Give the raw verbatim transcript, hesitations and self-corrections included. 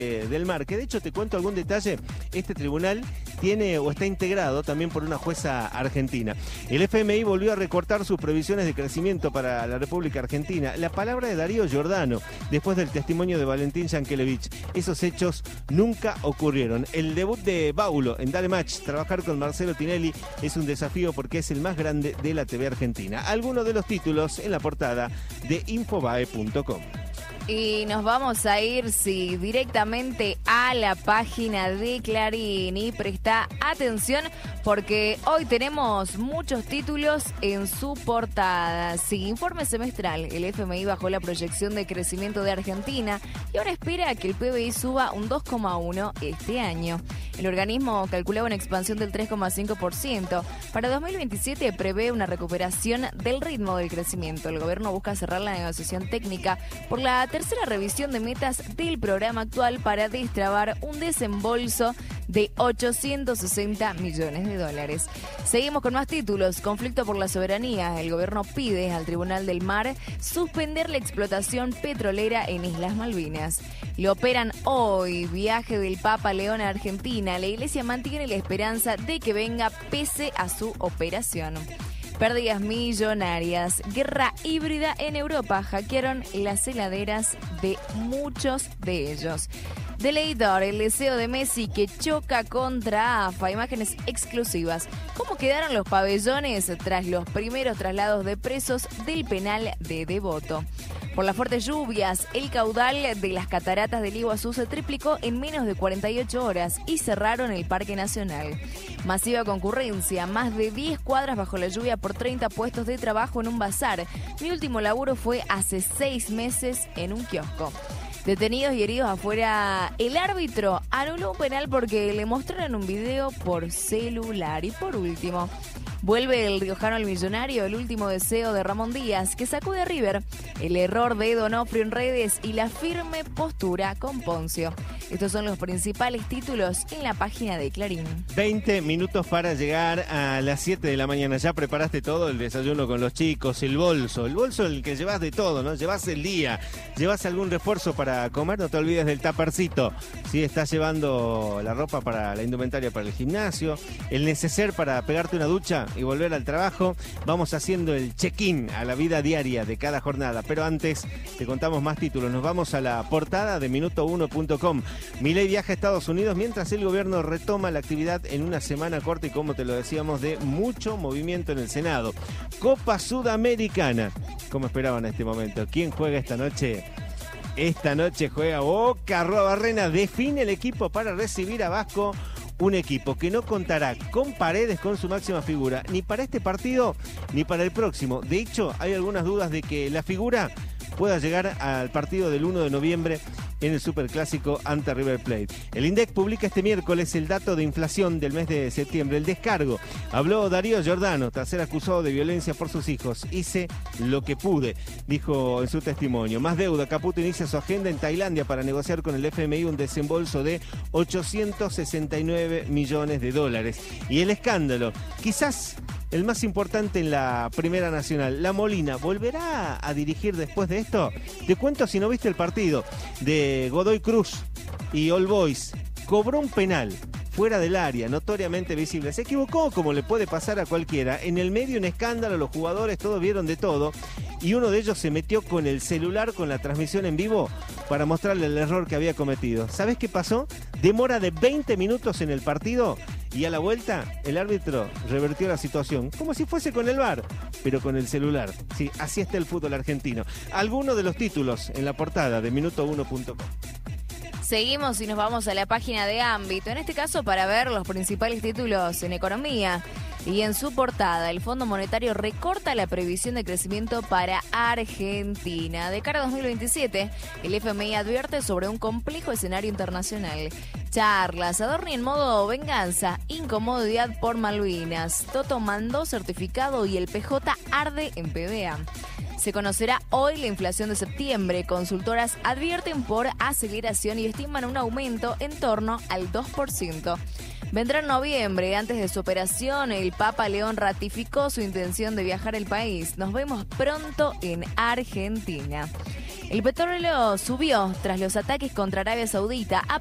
del Mar, que de hecho te cuento algún detalle, este tribunal tiene o está integrado también por una jueza argentina. El F M I volvió a recortar sus previsiones de crecimiento para la República Argentina. La palabra de Darío Giordano, después del testimonio de Valentín Yankelevich. Esos hechos nunca ocurrieron. El debut de Baulo en Dale Match, trabajar con Marcelo Tinelli, es un desafío porque es el más grande de la T V argentina. Algunos de los títulos en la portada de infobae punto com. Y nos vamos a ir, sí, directamente a la página de Clarín y presta atención porque hoy tenemos muchos títulos en su portada. Sí, informe semestral, el F M I bajó la proyección de crecimiento de Argentina y ahora espera que el P B I suba un dos coma uno este año. El organismo calculaba una expansión del tres coma cinco por ciento. Para dos mil veintisiete prevé una recuperación del ritmo del crecimiento. El gobierno busca cerrar la negociación técnica por la tercera revisión de metas del programa actual para destrabar un desembolso de ochocientos sesenta millones de dólares. Seguimos con más títulos. Conflicto por la soberanía. El gobierno pide al Tribunal del Mar suspender la explotación petrolera en Islas Malvinas. Lo operan hoy. Viaje del Papa León a Argentina. La iglesia mantiene la esperanza de que venga pese a su operación. Pérdidas millonarias. Guerra híbrida en Europa. Hackearon las heladeras de muchos de ellos. Deleidor, el deseo de Messi que choca contra A F A. Imágenes exclusivas. ¿Cómo quedaron los pabellones tras los primeros traslados de presos del penal de Devoto? Por las fuertes lluvias, el caudal de las cataratas del Iguazú se triplicó en menos de cuarenta y ocho horas y cerraron el Parque Nacional. Masiva concurrencia, más de diez cuadras bajo la lluvia por treinta puestos de trabajo en un bazar. Mi último laburo fue hace seis meses en un kiosco. Detenidos y heridos afuera, el árbitro anuló un penal porque le mostraron un video por celular. Y por último, vuelve el riojano al millonario, el último deseo de Ramón Díaz, que sacude a River, el error de Donofrio en redes y la firme postura con Poncio. Estos son los principales títulos en la página de Clarín. veinte minutos para llegar a las siete de la mañana. ¿Ya preparaste todo? El desayuno con los chicos, el bolso. El bolso el que llevas de todo, ¿no? Llevas el día, llevas algún refuerzo para comer, no te olvides del tapercito. Si estás llevando la ropa para la indumentaria para el gimnasio, el neceser para pegarte una ducha y volver al trabajo. Vamos haciendo el check-in a la vida diaria de cada jornada. Pero antes te contamos más títulos. Nos vamos a la portada de minuto uno punto com. Milei viaja a Estados Unidos mientras el gobierno retoma la actividad en una semana corta y, como te lo decíamos, de mucho movimiento en el Senado. Copa Sudamericana. ¿Cómo esperaban a este momento? ¿Quién juega esta noche? Esta noche juega Boca. Arruabarrena define el equipo para recibir a Vasco. Un equipo que no contará con Paredes, con su máxima figura, ni para este partido ni para el próximo. De hecho, hay algunas dudas de que la figura pueda llegar al partido del uno de noviembre en el Superclásico ante River Plate. El INDEC publica este miércoles el dato de inflación del mes de septiembre, el descargo. Habló Darío Giordano tras ser acusado de violencia por sus hijos. Hice lo que pude, dijo en su testimonio. Más deuda. Caputo inicia su agenda en Tailandia para negociar con el F M I un desembolso de ochocientos sesenta y nueve millones de dólares. Y el escándalo, quizás el más importante en la Primera Nacional. La Molina, ¿volverá a dirigir después de esto? Te cuento, si no viste el partido de Godoy Cruz y All Boys. Cobró un penal fuera del área, notoriamente visible. Se equivocó, como le puede pasar a cualquiera. En el medio un escándalo, los jugadores todos vieron de todo. Y uno de ellos se metió con el celular, con la transmisión en vivo, para mostrarle el error que había cometido. ¿Sabés qué pasó? Demora de veinte minutos en el partido. Y a la vuelta, el árbitro revertió la situación, como si fuese con el V A R, pero con el celular. Sí, así está el fútbol argentino. Algunos de los títulos en la portada de minuto uno punto com. Seguimos y nos vamos a la página de Ámbito, en este caso para ver los principales títulos en economía. Y en su portada, el Fondo Monetario recorta la previsión de crecimiento para Argentina. De cara a dos mil veintisiete, el F M I advierte sobre un complejo escenario internacional. Charlas, Adorni en modo venganza, incomodidad por Malvinas. Toto mandó certificado y el P J arde en P B A. Se conocerá hoy la inflación de septiembre. Consultoras advierten por aceleración y estiman un aumento en torno al dos por ciento. Vendrá en noviembre. Antes de su operación, el Papa León ratificó su intención de viajar al país. Nos vemos pronto en Argentina. El petróleo subió tras los ataques contra Arabia Saudita.